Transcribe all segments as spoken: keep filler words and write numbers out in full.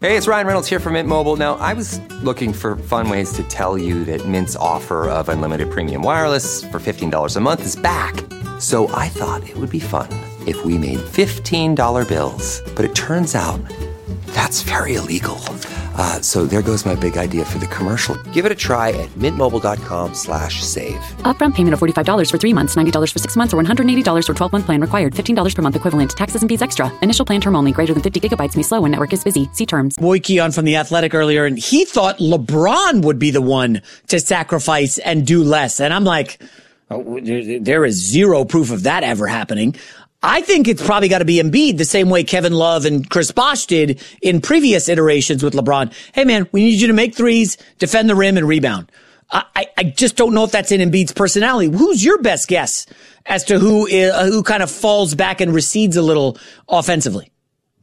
Hey, it's Ryan Reynolds here from Mint Mobile. Now, I was looking for fun ways to tell you that Mint's offer of unlimited premium wireless for fifteen dollars a month is back. So I thought it would be fun if we made fifteen dollar bills. But it turns out that's very illegal. Uh, so there goes my big idea for the commercial. Give it a try at mintmobile.com slash save. Upfront payment of forty-five dollars for three months, ninety dollars for six months, or one hundred eighty dollars for twelve-month plan required. fifteen dollars per month equivalent. Taxes and fees extra. Initial plan term only. Greater than fifty gigabytes may slow when network is busy. See terms. Wojciech on from The Athletic earlier, and he thought LeBron would be the one to sacrifice and do less. And I'm like, oh, there is zero proof of that ever happening. I think it's probably got to be Embiid the same way Kevin Love and Chris Bosh did in previous iterations with LeBron. Hey, man, we need you to make threes, defend the rim, and rebound. I, I, I just don't know if that's in Embiid's personality. Who's your best guess as to who uh, who kind of falls back and recedes a little offensively?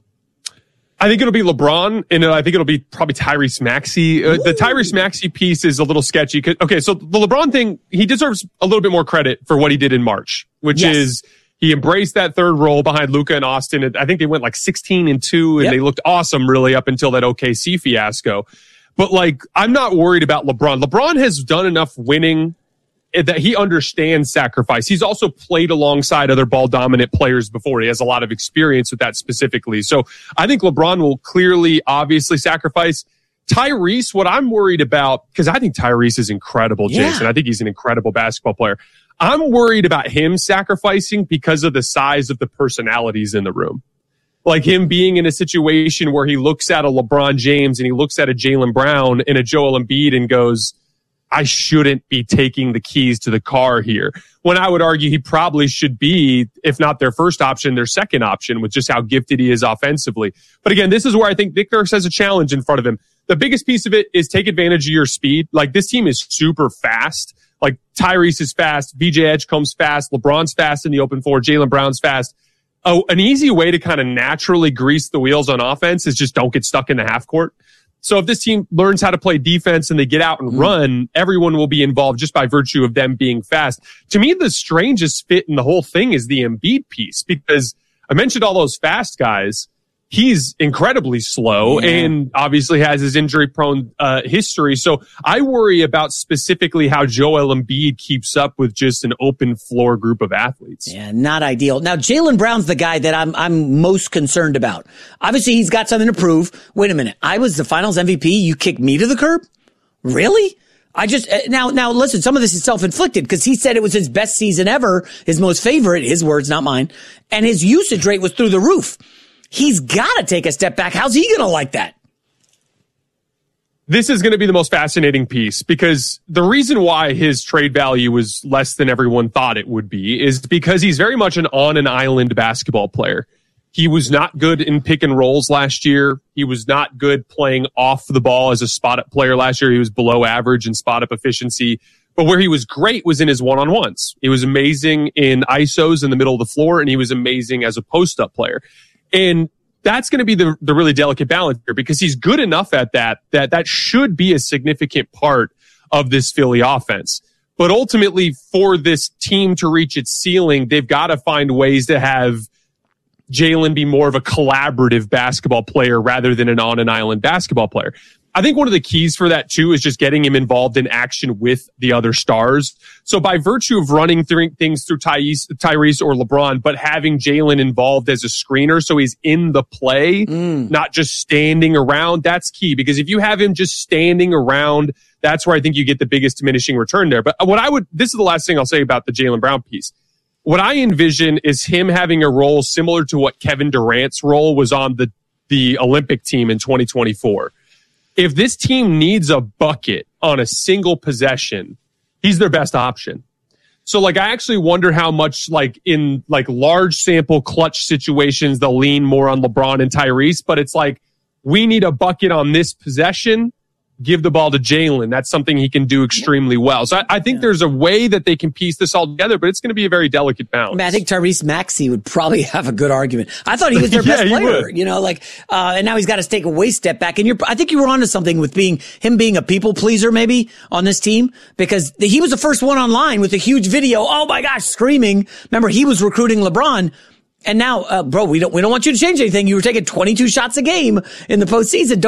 I think it'll be LeBron, and I think it'll be probably Tyrese Maxey. Uh, the Tyrese Maxey piece is a little sketchy. Okay, so the LeBron thing, he deserves a little bit more credit for what he did in March, which yes. is he embraced that third role behind Luka and Austin. I think they went like sixteen and two, and yep. they looked awesome really up until that O K C fiasco. But like, I'm not worried about LeBron. LeBron has done enough winning that he understands sacrifice. He's also played alongside other ball dominant players before. He has a lot of experience with that specifically. So I think LeBron will clearly, obviously sacrifice. Tyrese, what I'm worried about, because I think Tyrese is incredible, Jason. Yeah. I think he's an incredible basketball player. I'm worried about him sacrificing because of the size of the personalities in the room. Like him being in a situation where he looks at a LeBron James and he looks at a Jaylen Brown and a Joel Embiid and goes, I shouldn't be taking the keys to the car here. When I would argue he probably should be, if not their first option, their second option with just how gifted he is offensively. But again, this is where I think Nick Nurse has a challenge in front of him. The biggest piece of it is take advantage of your speed. Like this team is super fast. Like Tyrese is fast, V J Edgecombe's fast, LeBron's fast in the open floor, Jaylen Brown's fast. Oh, an easy way to kind of naturally grease the wheels on offense is just don't get stuck in the half court. So if this team learns how to play defense and they get out and mm. run, everyone will be involved just by virtue of them being fast. To me, the strangest fit in the whole thing is the Embiid piece, because I mentioned all those fast guys. He's incredibly slow yeah. and obviously has his injury-prone uh, history. So I worry about specifically how Joel Embiid keeps up with just an open-floor group of athletes. Yeah, not ideal. Now, Jaylen Brown's the guy that I'm I'm most concerned about. Obviously, he's got something to prove. Wait a minute. I was the Finals M V P. You kicked me to the curb? Really? I just now now listen. Some of this is self-inflicted because he said it was his best season ever, his most favorite. His words, not mine. And his usage rate was through the roof. He's got to take a step back. How's he going to like that? This is going to be the most fascinating piece, because the reason why his trade value was less than everyone thought it would be is because he's very much an on-an-island basketball player. He was not good in pick and rolls last year. He was not good playing off the ball as a spot-up player last year. He was below average in spot-up efficiency. But where he was great was in his one-on-ones. He was amazing in I S Os in the middle of the floor, and he was amazing as a post-up player. And that's going to be the, the really delicate balance here, because he's good enough at that, that that should be a significant part of this Philly offense. But ultimately, for this team to reach its ceiling, they've got to find ways to have Jaylen be more of a collaborative basketball player rather than an on-an-island basketball player. I think one of the keys for that, too, is just getting him involved in action with the other stars. So by virtue of running through things through Tyrese, Tyrese or LeBron, but having Jaylen involved as a screener so he's in the play, mm. not just standing around, that's key. Because if you have him just standing around, that's where I think you get the biggest diminishing return there. But what I would, this is the last thing I'll say about the Jaylen Brown piece. What I envision is him having a role similar to what Kevin Durant's role was on the, the Olympic team in twenty twenty-four. If this team needs a bucket on a single possession, he's their best option. So like, I actually wonder how much like in like large sample clutch situations, they'll lean more on LeBron and Tyrese, but it's like, we need a bucket on this possession. Give the ball to Jaylen. That's something he can do extremely well. So I, I think yeah. there's a way that they can piece this all together, but it's going to be a very delicate balance. I mean, I think Tyrese Maxey would probably have a good argument. I thought he was their yeah, best player, you know, like, uh, and now he's got to take a way step back. And you're, I think you were onto something with being, him being a people pleaser maybe on this team, because the, he was the first one online with a huge video. Oh my gosh, screaming. Remember, he was recruiting LeBron. And now, uh, bro, we don't, we don't want you to change anything. You were taking twenty-two shots a game in the postseason. Don't